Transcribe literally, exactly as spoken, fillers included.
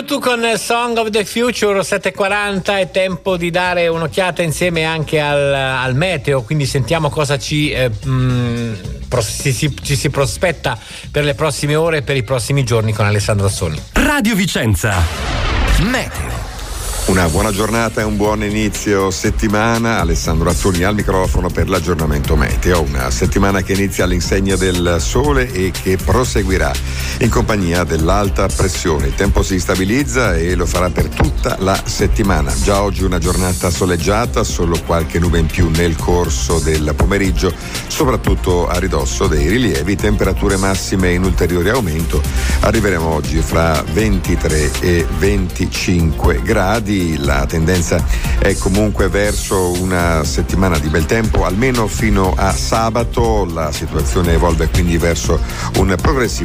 U due con Song of the Future. Sette e quaranta, è tempo di dare un'occhiata insieme anche al, al meteo, quindi sentiamo cosa ci, eh, mh, ci, ci, ci si prospetta per le prossime ore e per i prossimi giorni con Alessandro Assoni. Radio Vicenza Meteo. Una buona giornata e un buon inizio settimana. Alessandro Azzoni al microfono per l'aggiornamento meteo. Una settimana che inizia all'insegna del sole e che proseguirà in compagnia dell'alta pressione. Il tempo si stabilizza e lo farà per tutta la settimana. Già oggi una giornata soleggiata, solo qualche nube in più nel corso del pomeriggio, soprattutto a ridosso dei rilievi. Temperature massime in ulteriore aumento. Arriveremo oggi fra ventitré e venticinque gradi. La tendenza è comunque verso una settimana di bel tempo, almeno fino a sabato. La situazione evolve quindi verso un progressivo